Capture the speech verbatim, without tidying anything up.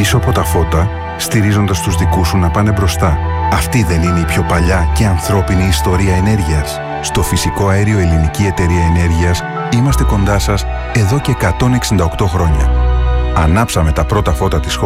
πίσω από τα φώτα, στηρίζοντας τους δικούς σου να πάνε μπροστά. Αυτή δεν είναι η πιο παλιά και ανθρώπινη ιστορία ενέργειας? Στο Φυσικό Αέριο Ελληνική Εταιρεία Ενέργειας είμαστε κοντά σας εδώ και εκατόν εξήντα οκτώ χρόνια. Ανάψαμε τα πρώτα φώτα της χώρας